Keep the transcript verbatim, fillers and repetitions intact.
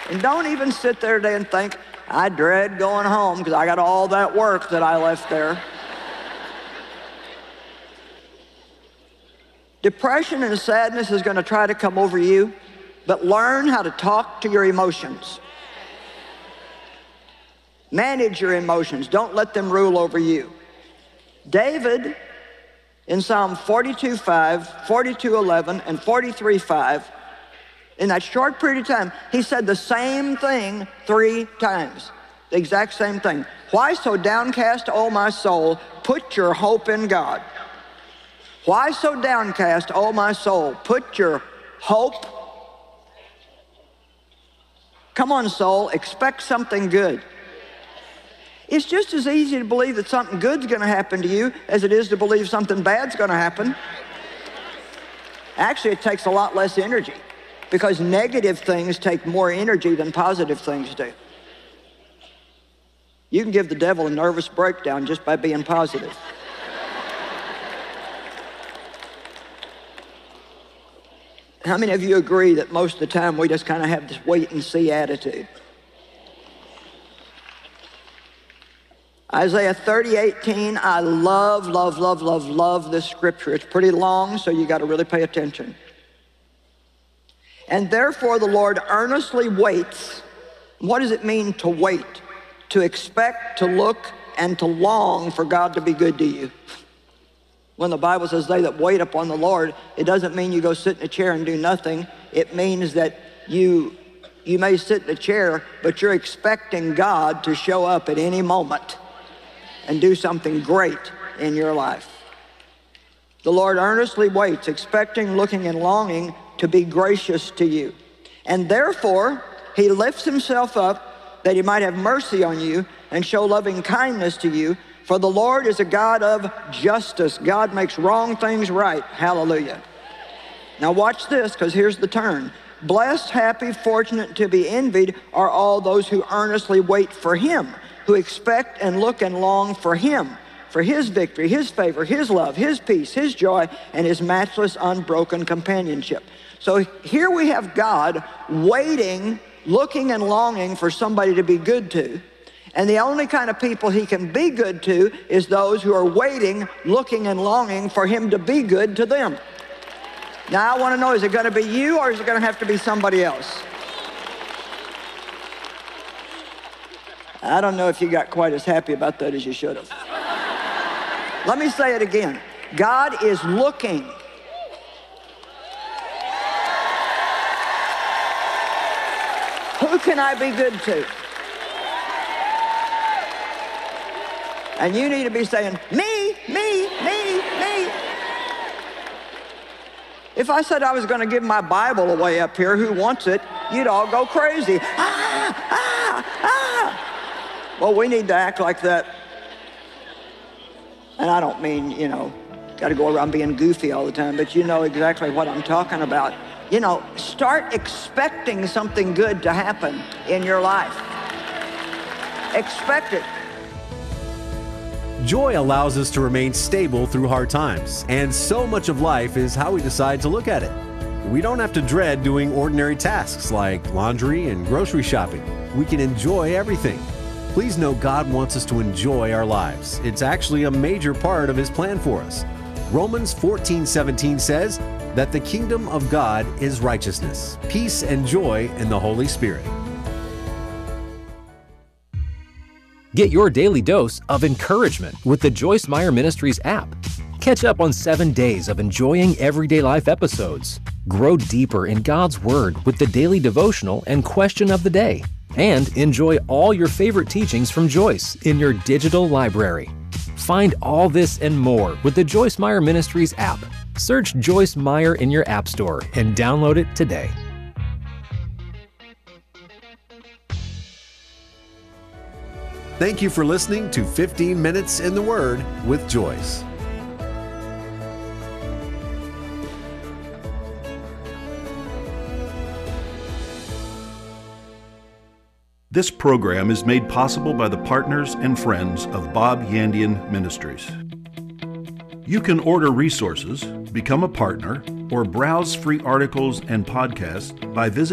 And don't even sit there today and think, I dread going home because I got all that work that I left there. Depression and sadness is going to try to come over you, but learn how to talk to your emotions. Manage your emotions. Don't let them rule over you. David, in Psalm forty-two five, forty-two eleven, and forty-three five, in that short period of time, he said the same thing three times. The exact same thing. Why so downcast, O my soul? Put your hope in God. Why so downcast, O my soul? Put your hope. Come on, soul, expect something good. It's just as easy to believe that something good's going to happen to you as it is to believe something bad's going to happen. Actually, it takes a lot less energy because negative things take more energy than positive things do. You can give the devil a nervous breakdown just by being positive. How many of you agree that most of the time we just kind of have this wait and see attitude? Isaiah thirty eighteen, I love, love, love, love, love this scripture. It's pretty long, so you got to really pay attention. And therefore the Lord earnestly waits. What does it mean to wait? To expect, to look, and to long for God to be good to you. When the Bible says they that wait upon the Lord, it doesn't mean you go sit in a chair and do nothing. It means that you, you may sit in a chair, but you're expecting God to show up at any moment and do something great in your life. The Lord earnestly waits, expecting, looking, and longing to be gracious to you. And therefore, he lifts himself up that he might have mercy on you and show loving kindness to you. For the Lord is a God of justice. God makes wrong things right. Hallelujah. Now watch this, because here's the turn. Blessed, happy, fortunate, to be envied are all those who earnestly wait for him, who expect and look and long for him, for his victory, his favor, his love, his peace, his joy, and his matchless, unbroken companionship. So here we have God waiting, looking and longing for somebody to be good to. And the only kind of people he can be good to is those who are waiting, looking and longing for him to be good to them. Now I want to know, is it going to be you or is it going to have to be somebody else? I don't know if you got quite as happy about that as you should have. Let me say it again. God is looking. Who can I be good to? And you need to be saying, me, me, me, me. If I said I was going to give my Bible away up here, who wants it? You'd all go crazy. Ah, ah, ah. Well, we need to act like that. And I don't mean, you know, got to go around being goofy all the time, but you know exactly what I'm talking about. You know, start expecting something good to happen in your life. Expect it. Joy allows us to remain stable through hard times, and so much of life is how we decide to look at it. We don't have to dread doing ordinary tasks like laundry and grocery shopping. We can enjoy everything. Please know God wants us to enjoy our lives. It's actually a major part of his plan for us. Romans fourteen seventeen says that the kingdom of God is righteousness, peace, and joy in the Holy Spirit. Get your daily dose of encouragement with the Joyce Meyer Ministries app. Catch up on seven days of enjoying everyday life episodes. Grow deeper in God's Word with the daily devotional and question of the day. And enjoy all your favorite teachings from Joyce in your digital library. Find all this and more with the Joyce Meyer Ministries app. Search Joyce Meyer in your app store and download it today. Thank you for listening to fifteen minutes in the Word with Joyce. This program is made possible by the partners and friends of Bob Yandian Ministries. You can order resources, become a partner, or browse free articles and podcasts by visiting